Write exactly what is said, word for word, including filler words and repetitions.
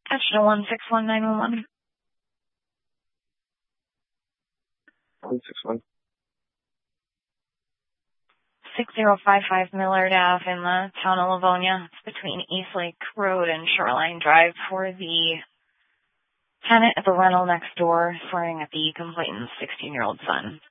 Option one six one nine one one. one six one. six zero five five Millard Ave in the town of Livonia. It's between Eastlake Road and Shoreline Drive for the tenant at the rental next door, swearing at the complainant's sixteen-year-old son.